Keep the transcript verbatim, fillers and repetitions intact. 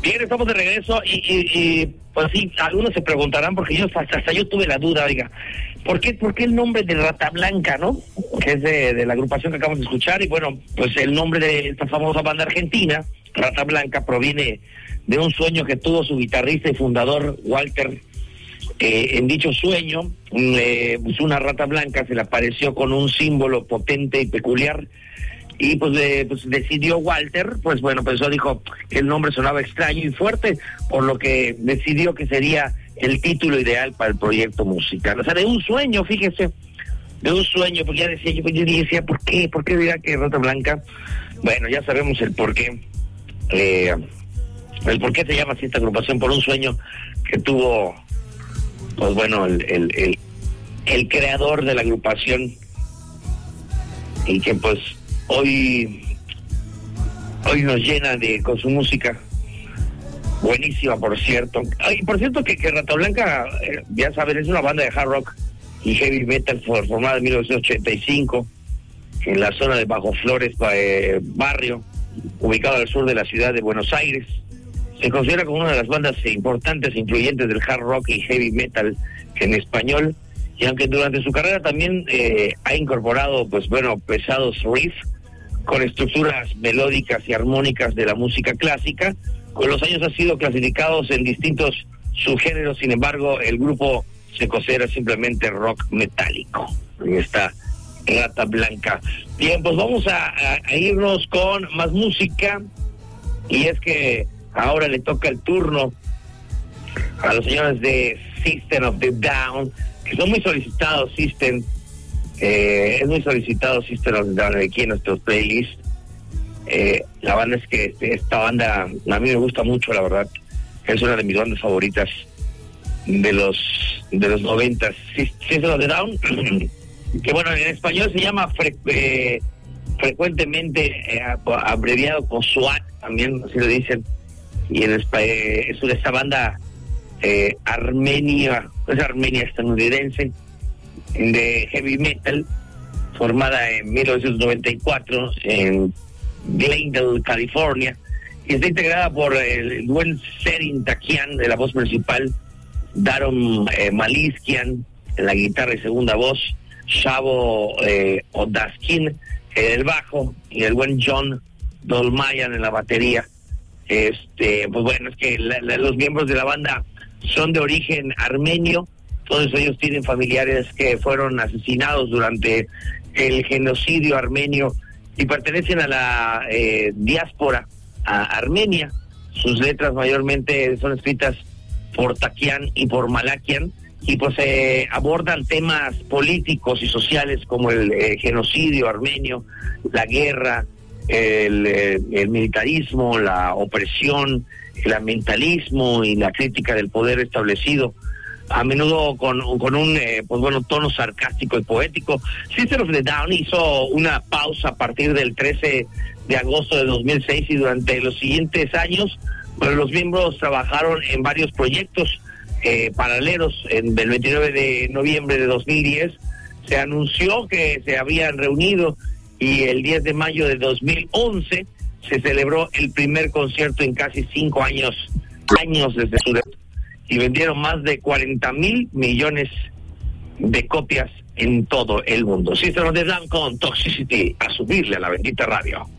Bien, estamos de regreso y, y, y pues sí, algunos se preguntarán, porque yo hasta, hasta yo tuve la duda, oiga, ¿por qué, por qué el nombre de Rata Blanca, no? Que es de, de la agrupación que acabamos de escuchar, y bueno, pues el nombre de esta famosa banda argentina, Rata Blanca, proviene de un sueño que tuvo su guitarrista y fundador, Walter. Eh, en dicho sueño, eh, pues una rata blanca se le apareció con un símbolo potente y peculiar, y pues, eh, pues decidió Walter, pues bueno, pensó, dijo que el nombre sonaba extraño y fuerte, por lo que decidió que sería el título ideal para el proyecto musical. O sea, de un sueño, fíjese, de un sueño, pues ya decía yo, pues yo decía, ¿por qué? ¿Por qué dirá que Rata Blanca? Bueno, ya sabemos el por qué. Eh, el por qué se llama así esta agrupación, por un sueño que tuvo, pues bueno, el, el, el, el creador de la agrupación, y que pues hoy hoy nos llena de con su música buenísima, por cierto. Y por cierto que, que Rata Blanca, eh, ya saben, es una banda de hard rock y heavy metal formada en mil novecientos ochenta y cinco en la zona de Bajo Flores, eh, barrio ubicado al sur de la ciudad de Buenos Aires. Se considera como una de las bandas importantes e influyentes del hard rock y heavy metal en español, y aunque durante su carrera también eh, ha incorporado, pues bueno, pesados riffs con estructuras melódicas y armónicas de la música clásica, con los años ha sido clasificados en distintos subgéneros. Sin embargo, el grupo se considera simplemente rock metálico. Ahí está Rata Blanca. Bien, pues vamos a, a, a irnos con más música, y es que ahora le toca el turno a los señores de System of the Down, que son muy solicitados. System, eh, es muy solicitado System of the Down aquí en nuestros playlists. Eh, la banda es que este, esta banda a mí me gusta mucho, la verdad. Es una de mis bandas favoritas de los de los noventas. System of the Down, que bueno, en español se llama fre eh, frecuentemente eh, abreviado con SWAT, también así lo dicen. Y en eh, es una esta banda eh, armenia, es armenia estadounidense de heavy metal, formada en mil novecientos noventa y cuatro en Glendale, California, y está integrada por el buen Serin Takian de la voz principal, Daron eh, Maliskian en la guitarra y segunda voz, Shavo eh, Odaskin en el bajo, y el buen John Dolmayan en la batería. Este, pues bueno, es que la, la, los miembros de la banda son de origen armenio. Todos ellos tienen familiares que fueron asesinados durante el genocidio armenio y pertenecen a la eh, diáspora a Armenia. Sus letras mayormente son escritas por Takian y por Malakian, y pues eh, abordan temas políticos y sociales como el eh, genocidio armenio, la guerra, El, el militarismo, la opresión, el ambientalismo y la crítica del poder establecido, a menudo con, con un eh, pues bueno, tono sarcástico y poético. System of the Down hizo una pausa a partir del trece de agosto de dos mil seis, y durante los siguientes años, bueno, los miembros trabajaron en varios proyectos eh, paralelos. En el veintinueve de noviembre de dos mil diez se anunció que se habían reunido, y el diez de mayo de dos mil once se celebró el primer concierto en casi cinco años, años desde su debut, y vendieron más de cuarenta mil millones de copias en todo el mundo. System of the Down con Toxicity, a subirle a la bendita radio.